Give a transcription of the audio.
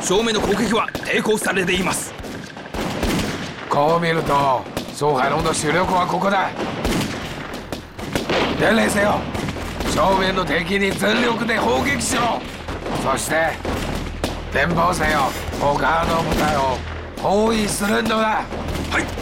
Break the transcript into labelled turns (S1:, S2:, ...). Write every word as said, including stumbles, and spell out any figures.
S1: 正面の攻撃は抵抗されています。
S2: こう見ると総ハロンの主力はここだ。伝令せよ。正面の敵に全力で砲撃しろ。そして伝報せよ。他の部隊を包囲するのだ。
S1: はい。